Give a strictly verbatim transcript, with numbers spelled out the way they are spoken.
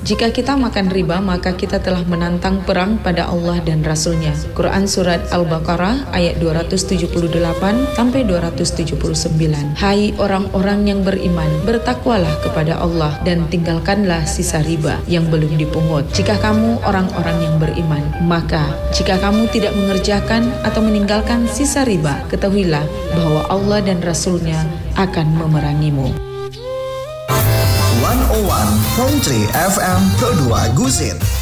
Jika kita makan riba, maka kita telah menantang perang pada Allah dan Rasul-Nya. Quran Surat Al-Baqarah ayat dua ratus tujuh puluh delapan sampai dua ratus tujuh puluh sembilan. Hai orang-orang yang beriman, bertakwalah kepada Allah dan tinggalkanlah sisa riba yang belum dipungut. Jika kamu orang-orang yang beriman, maka jika kamu tidak mengerjakan atau meninggalkan sisa riba, ketahuilah bahwa Allah dan Rasul-Nya akan memerangimu. seratus satu koma tiga F M Pro dua Gusin.